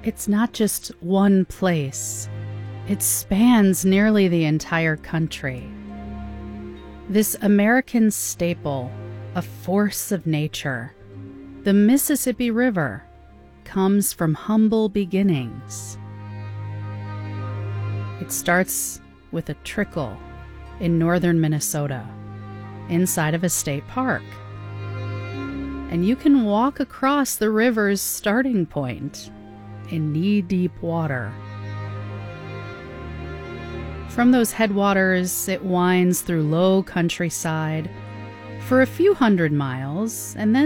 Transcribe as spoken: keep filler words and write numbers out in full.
it's not just one place. It spans nearly the entire country. This American staple, a force of nature, the Mississippi River, comes from humble beginnings. It starts with a trickle in northern Minnesota, inside of a state park. And you can walk across the river's starting point in knee-deep water. From those headwaters, it winds through low countryside for a few hundred miles and then